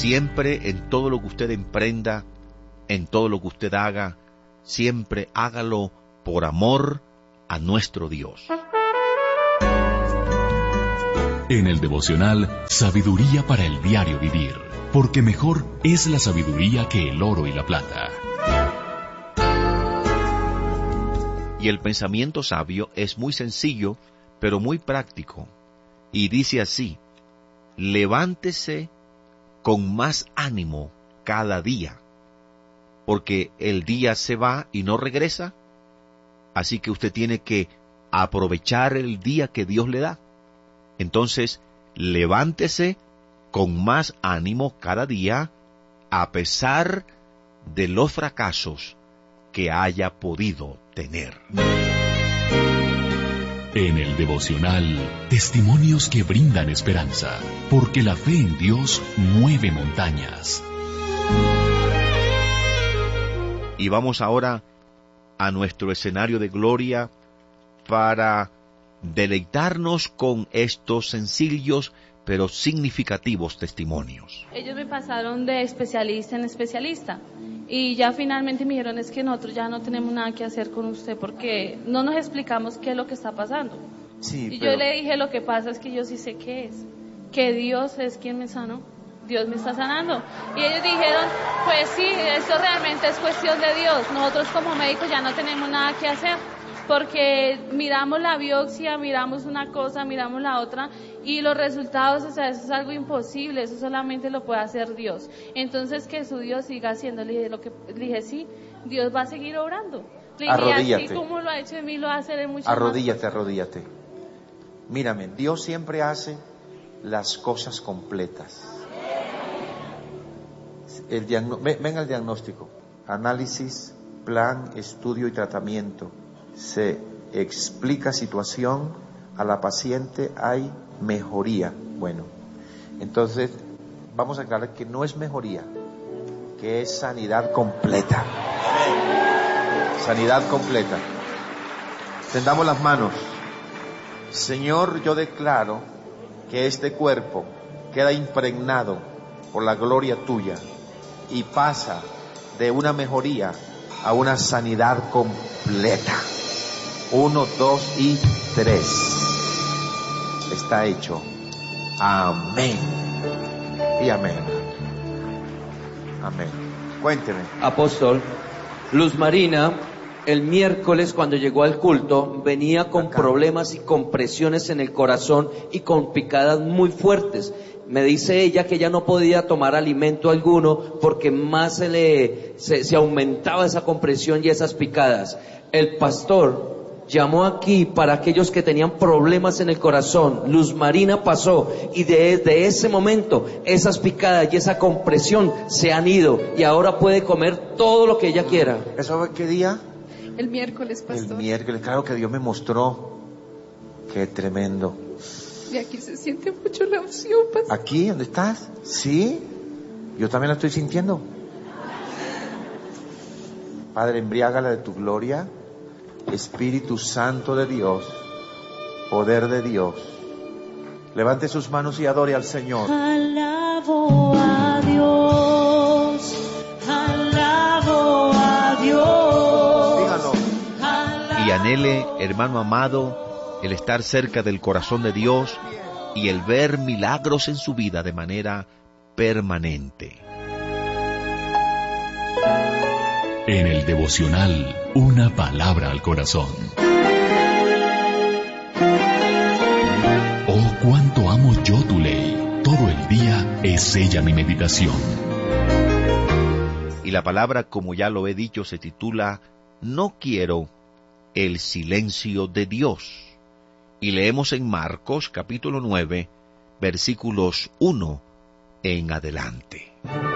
Siempre en todo lo que usted emprenda, en todo lo que usted haga, siempre hágalo por amor a nuestro Dios. En el devocional, sabiduría para el diario vivir, porque mejor es la sabiduría que el oro y la plata. Y el pensamiento sabio es muy sencillo, pero muy práctico. Y dice así: levántese con más ánimo cada día, porque el día se va y no regresa. Así que usted tiene que aprovechar el día que Dios le da. Entonces, levántese con más ánimo cada día, a pesar de los fracasos que haya podido tener. En el devocional, testimonios que brindan esperanza, porque la fe en Dios mueve montañas. Y vamos ahora a nuestro escenario de gloria para deleitarnos con estos sencillos pero significativos testimonios. Ellos me pasaron de especialista en especialista y ya finalmente me dijeron: es que nosotros ya no tenemos nada que hacer con usted porque no nos explicamos qué es lo que está pasando. Sí, y pero... yo le dije: lo que pasa es que yo sí sé qué es, que Dios es quien me sanó, Dios me está sanando. Y ellos dijeron: pues sí, esto realmente es cuestión de Dios, nosotros como médicos ya no tenemos nada que hacer, porque miramos la biopsia, miramos una cosa, miramos la otra, y los resultados, o sea, eso es algo imposible, eso solamente lo puede hacer Dios. Entonces, que su Dios siga haciendo. Le dije, sí, Dios va a seguir obrando. Le dije: arrodíllate. así como lo ha hecho en mí, lo va a hacer en muchas Arrodíllate, arrodíllate. Mírame, Dios siempre hace las cosas completas. Venga el diagnóstico: análisis, plan, estudio y tratamiento. Se explica situación, a la paciente hay mejoría. Bueno, entonces vamos a aclarar que no es mejoría, que es sanidad completa. Sanidad completa. Tendamos las manos. Señor, yo declaro que este cuerpo queda impregnado por la gloria tuya y pasa de una mejoría a una sanidad completa. 1, 2 y 3. Está hecho. Amén. Y amén. Amén. Cuénteme. Apóstol, Luz Marina, el miércoles cuando llegó al culto, venía con problemas y con presiones en el corazón y con picadas muy fuertes. Me dice ella que ella no podía tomar alimento alguno porque más se aumentaba esa compresión y esas picadas. El pastor llamó aquí para aquellos que tenían problemas en el corazón. Luz Marina pasó y desde ese momento esas picadas y esa compresión se han ido y ahora puede comer todo lo que ella quiera. ¿Eso fue qué día? El miércoles, pastor. El miércoles, claro que Dios me mostró. Qué tremendo. Y aquí se siente mucho la unción, pastor. ¿Aquí? ¿Dónde estás? ¿Sí? Yo también la estoy sintiendo. Padre, embriágala de tu gloria. Espíritu Santo de Dios, poder de Dios. Levante sus manos y adore al Señor. Alabo a Dios, alabo a Dios. Dígalo. Y anhele, hermano amado, el estar cerca del corazón de Dios y el ver milagros en su vida de manera permanente. En el devocional, una palabra al corazón. Oh, cuánto amo yo tu ley. Todo el día es ella mi meditación. Y la palabra, como ya lo he dicho, se titula No quiero el silencio de Dios. Y leemos en Marcos capítulo 9, versículos 1 en adelante.